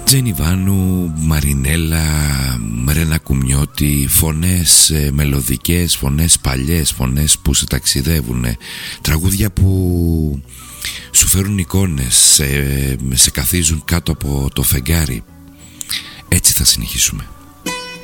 Τζένι Βάνου, Μαρινέλα, Ρένα Κουμιώτη, φωνές μελωδικές, φωνές παλιές, φωνές που σε ταξιδεύουνε, τραγούδια που σου φέρουν εικόνες, σε καθίζουν κάτω από το φεγγάρι. Έτσι θα συνεχίσουμε.